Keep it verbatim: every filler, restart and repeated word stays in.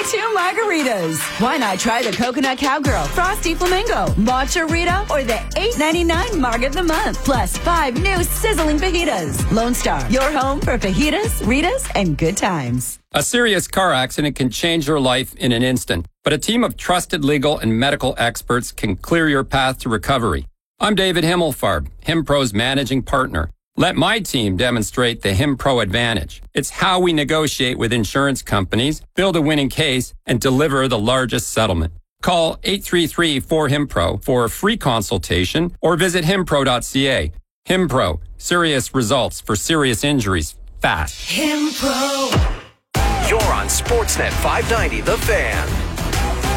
two margaritas. Why not try the Coconut Cowgirl, Frosty Flamingo, Matcha Rita, or the eight ninety-nine Marg of the Month? Plus five new sizzling fajitas. Lone Star, your home for fajitas, Ritas, and good times. A serious car accident can change your life in an instant, but a team of trusted legal and medical experts can clear your path to recovery. I'm David Himmelfarb, HimPro's managing partner. Let my team demonstrate the HimPro advantage. It's how we negotiate with insurance companies, build a winning case, and deliver the largest settlement. Call eight three three, four, HIMPRO for a free consultation or visit himpro dot c a. HimPro, serious results for serious injuries, fast. HimPro. You're on Sportsnet five ninety, The Fan.